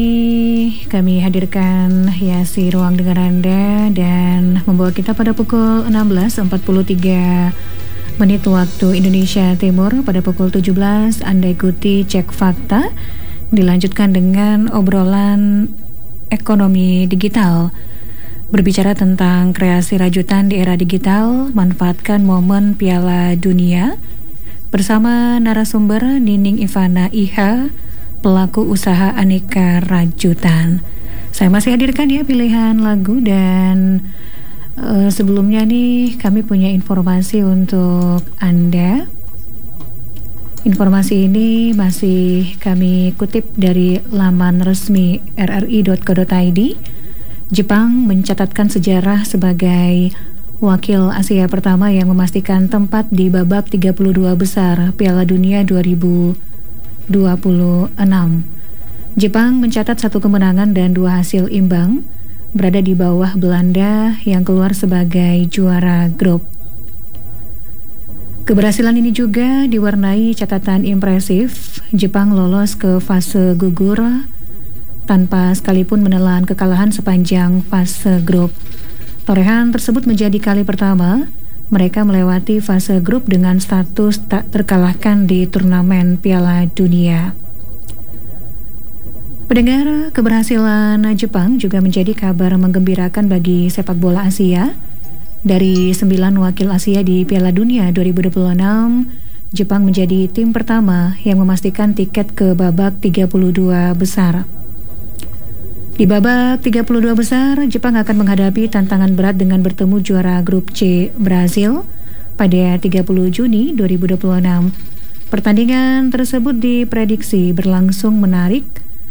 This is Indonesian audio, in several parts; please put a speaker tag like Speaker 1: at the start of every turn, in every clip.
Speaker 1: Kami hadirkan si ruang dengar Anda dan membawa kita pada pukul 16.43 menit waktu Indonesia Timur. Pada pukul 17 Anda ikuti Cek Fakta, dilanjutkan dengan obrolan ekonomi digital. Berbicara tentang kreasi rajutan di era digital, manfaatkan momen Piala Dunia bersama narasumber Nining Ivana IH, pelaku usaha aneka rajutan. Saya masih hadirkan pilihan lagu dan sebelumnya kami punya informasi untuk Anda. Informasi ini masih kami kutip dari laman resmi rri.co.id. Jepang mencatatkan sejarah sebagai wakil Asia pertama yang memastikan tempat di babak 32 besar Piala Dunia 2026. Jepang mencatat 1 kemenangan dan 2 hasil imbang, berada di bawah Belanda yang keluar sebagai juara grup. Keberhasilan ini juga diwarnai catatan impresif. Jepang lolos ke fase gugur tanpa sekalipun menelan kekalahan sepanjang fase grup. Torehan tersebut menjadi kali pertama mereka melewati fase grup dengan status tak terkalahkan di turnamen Piala Dunia. Pendengar, keberhasilan Jepang juga menjadi kabar menggembirakan bagi sepak bola Asia. Dari 9 wakil Asia di Piala Dunia 2026, Jepang menjadi tim pertama yang memastikan tiket ke babak 32 besar. Di babak 32 besar, Jepang akan menghadapi tantangan berat dengan bertemu juara grup C Brasil pada 30 Juni 2026. Pertandingan tersebut diprediksi berlangsung menarik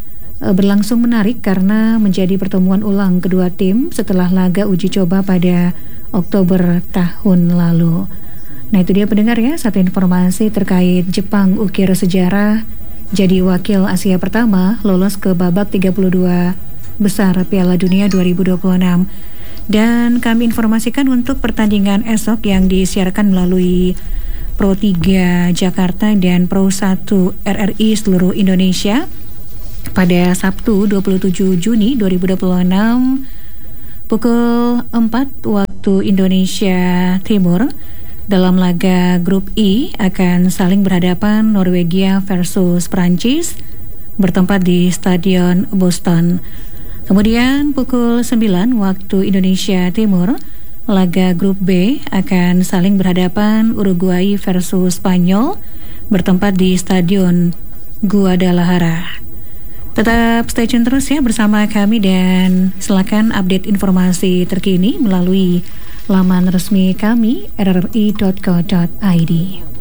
Speaker 1: karena menjadi pertemuan ulang kedua tim setelah laga uji coba pada Oktober tahun lalu. Nah, itu dia pendengar satu informasi terkait Jepang ukir sejarah jadi wakil Asia pertama lolos ke babak 32 besar Piala Dunia 2026. Dan kami informasikan untuk pertandingan esok yang disiarkan melalui Pro 3 Jakarta dan Pro 1 RRI seluruh Indonesia pada Sabtu 27 Juni 2026 pukul 4 waktu Indonesia Timur. Dalam laga grup I akan saling berhadapan Norwegia versus Prancis bertempat di Stadion Boston. Kemudian pukul 9 waktu Indonesia Timur, laga grup B akan saling berhadapan Uruguay versus Spanyol bertempat di Stadion Guadalajara. Tetap stay tune terus bersama kami dan silakan update informasi terkini melalui laman resmi kami rri.co.id.